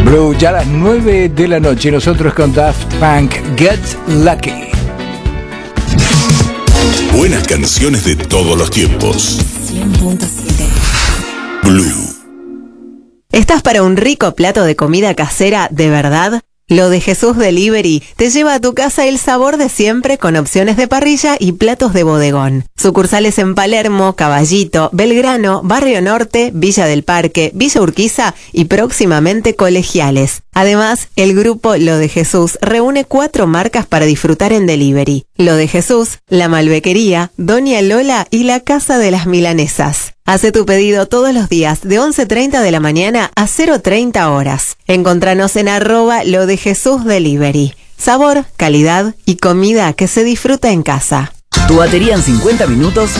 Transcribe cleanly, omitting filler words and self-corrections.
Blue, ya a las 9 de la noche, nosotros con Daft Punk, Get Lucky. Buenas canciones de todos los tiempos. 100.7 Blue. ¿Estás para un rico plato de comida casera de verdad? Lo de Jesús Delivery te lleva a tu casa el sabor de siempre con opciones de parrilla y platos de bodegón. Sucursales en Palermo, Caballito, Belgrano, Barrio Norte, Villa del Parque, Villa Urquiza y próximamente Colegiales. Además, el grupo Lo de Jesús reúne 4 marcas para disfrutar en delivery. Lo de Jesús, La Malbequería, Doña Lola y La Casa de las Milanesas. Hace tu pedido todos los días de 11:30 de la mañana a 0:30 horas. Encontranos en @LoDeJesúsDelivery. Sabor, calidad y comida que se disfruta en casa. Tu batería en 50 minutos